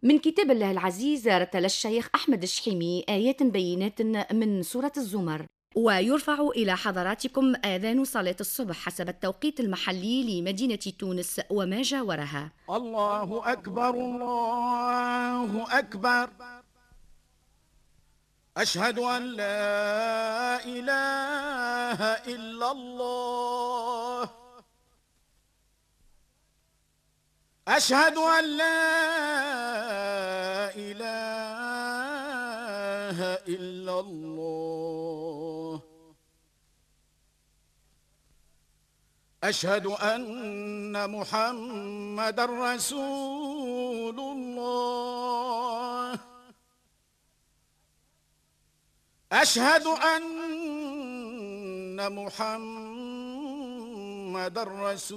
من كتاب الله العزيز رتل الشيخ أحمد الشحيمي آيات بينات من سورة الزمر. ويرفع إلى حضراتكم آذان صلاة الصبح حسب التوقيت المحلي لمدينة تونس وما جاورها. الله أكبر الله أكبر. أشهد أن لا إله إلا الله. أشهد أن لا إله إلا الله. أشهد أن محمدًا رسول الله. أشهد أن محمدًا رسول